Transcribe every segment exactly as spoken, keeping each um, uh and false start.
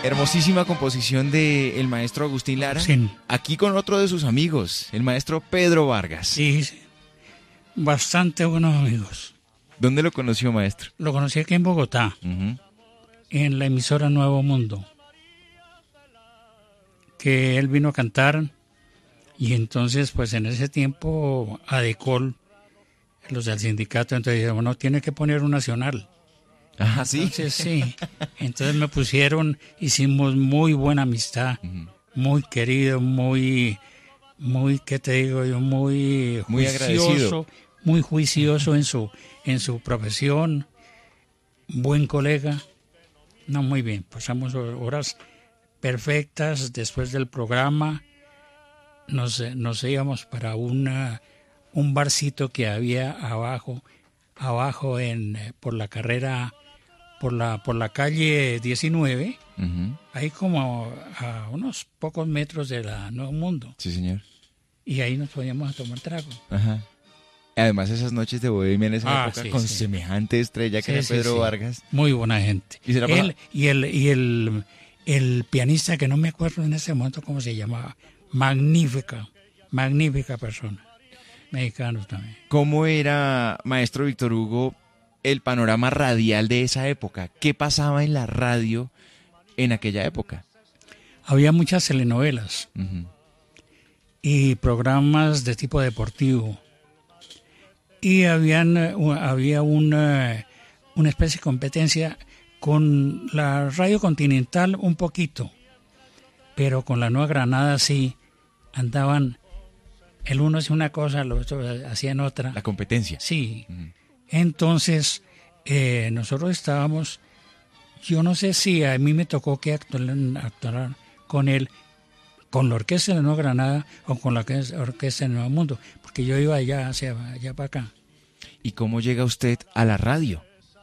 Hermosísima composición de el maestro Agustín Lara. Sí. Aquí con otro de sus amigos, el maestro Pedro Vargas. Sí, sí. Bastante buenos amigos. ¿Dónde lo conoció, maestro? Lo conocí aquí en Bogotá, Uh-huh. en la emisora Nuevo Mundo. Que él vino a cantar y entonces pues en ese tiempo Adecol, los del sindicato, entonces dijeron, bueno, tiene que poner un nacional. Ah, sí. Entonces sí, entonces me pusieron, hicimos muy buena amistad, Uh-huh. muy querido, muy, muy, ¿qué te digo yo? Muy Muy agradecido. juicioso, muy juicioso en su, en su profesión, buen colega. No, muy bien, pasamos horas perfectas. Después del programa nos, nos íbamos para una, un barcito que había abajo, abajo en, por la carrera, por la, por la calle diecinueve, Uh-huh. ahí como a unos pocos metros de la Nuevo Mundo. Sí, señor. Y ahí nos podíamos a tomar trago. Ajá. Además, esas noches de bohemia en esa Ah, época sí, con sí. semejante estrella que Sí, era sí, Pedro sí. Vargas. Muy buena gente. ¿Y se la pasaba? Él y el y el el pianista que no me acuerdo en ese momento cómo se llamaba, magnífica, magnífica persona, mexicano también. ¿Cómo era, maestro Víctor Hugo, el panorama radial de esa época? ¿Qué pasaba en la radio en aquella época? Había muchas telenovelas Uh-huh. y programas de tipo deportivo y habían eh, u- había una una especie de competencia con la Radio Continental un poquito, pero con la Nueva Granada sí andaban, el uno hacía una cosa, el otro hacían otra. La competencia. Sí, Ujú. entonces eh, nosotros estábamos, yo no sé si a mí me tocó que actuar, actuar con él, con la Orquesta de la Nueva Granada o con la Orquesta Orquesta del Nuevo Mundo, porque yo iba allá, hacia allá para acá. ¿Y cómo llega usted a la radio?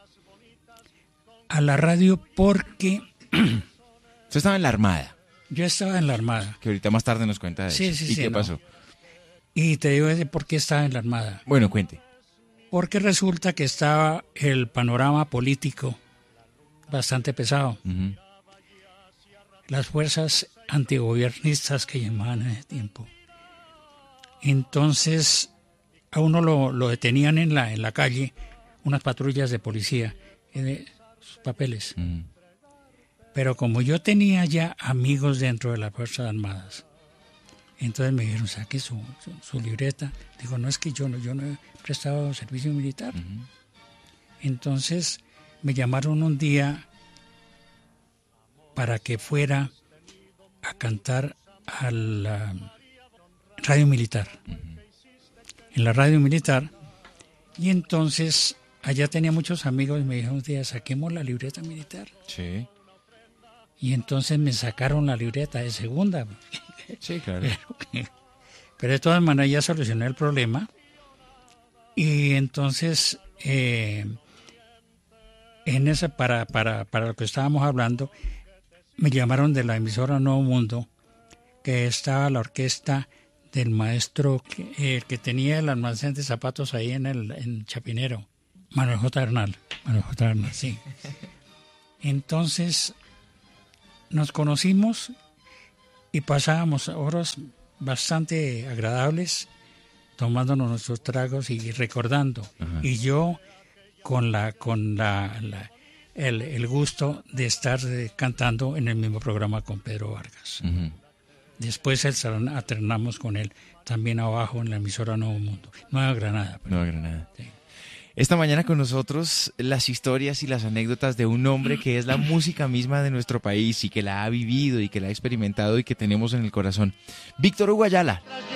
A la radio porque Usted estaba en la Armada, yo estaba en la Armada. que ahorita más tarde nos cuenta de Sí, eso. sí, ¿Y sí, qué no. pasó? Y te digo de por qué estaba en la Armada. Bueno, cuente. Porque resulta que estaba el panorama político bastante pesado. Ujú. Las fuerzas antigobiernistas que llamaban en ese tiempo. Entonces a uno lo, lo detenían en la, en la calle, unas patrullas de policía, eh, sus papeles. Ujú. Pero como yo tenía ya amigos dentro de las Fuerzas Armadas, entonces me dijeron, saque su, su, su libreta. Digo, no, es que yo no, yo no he prestado servicio militar. Ujú. Entonces me llamaron un día para que fuera a cantar a la radio militar. En la radio militar. Y entonces allá tenía muchos amigos y me dijeron un día, saquemos la libreta militar. Sí. Y entonces me sacaron la libreta de segunda. Sí, claro. Pero, pero de todas maneras ya solucioné el problema. Y entonces, eh, en esa, para, para, para lo que estábamos hablando, me llamaron de la emisora Nuevo Mundo, que estaba la orquesta del maestro, que, el que tenía el almacén de zapatos ahí en el en Chapinero, Manuel J. Bernal. Manuel J. Bernal, sí. Entonces, nos conocimos y pasábamos horas bastante agradables tomándonos nuestros tragos y recordando. Ajá. Y yo con la con la, la el, el gusto de estar eh, cantando en el mismo programa con Pedro Vargas. Ujú. Después el salón alternamos con él también abajo en la emisora Nuevo Mundo, Nueva Granada. pero- Nueva Granada. Sí. Esta mañana con nosotros las historias y las anécdotas de un hombre que es la música misma de nuestro país y que la ha vivido y que la ha experimentado y que tenemos en el corazón. Víctor Hugo Ayala.